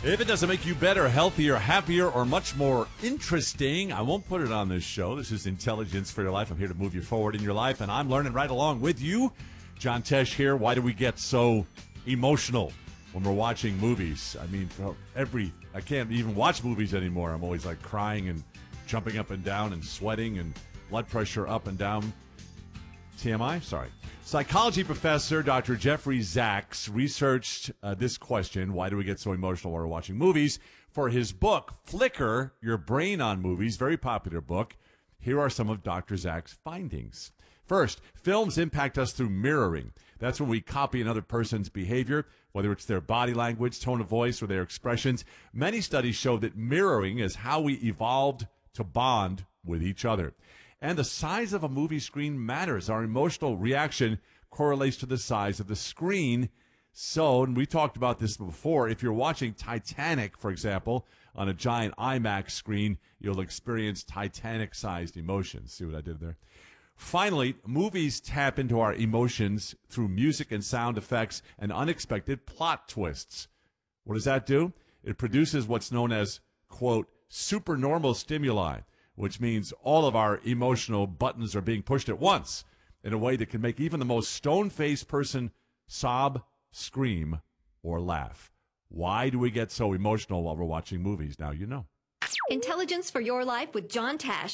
If it doesn't make you better, healthier, happier, or much more interesting, I won't put it on this show. This is Intelligence for Your Life. I'm here to move you forward in your life, and I'm learning right along with you. John Tesh here. Why do we get so emotional when we're watching movies? I mean, I can't even watch movies anymore. I'm always like crying and jumping up and down and sweating and blood pressure up and down. TMI? Sorry. Psychology professor Dr. Jeffrey Zaks researched this question, why do we get so emotional while we're watching movies, for his book, Flicker, Your Brain on Movies, very popular book. Here are some of Dr. Zaks' findings. First, films impact us through mirroring. That's when we copy another person's behavior, whether it's their body language, tone of voice, or their expressions. Many studies show that mirroring is how we evolved to bond with each other. And the size of a movie screen matters. Our emotional reaction correlates to the size of the screen. So, and we talked about this before, if you're watching Titanic, for example, on a giant IMAX screen, you'll experience Titanic-sized emotions. See what I did there? Finally, movies tap into our emotions through music and sound effects and unexpected plot twists. What does that do? It produces what's known as, quote, supernormal stimuli, which means all of our emotional buttons are being pushed at once in a way that can make even the most stone-faced person sob, scream, or laugh. Why do we get so emotional while we're watching movies? Now you know. Intelligence for Your Life with John Tesh.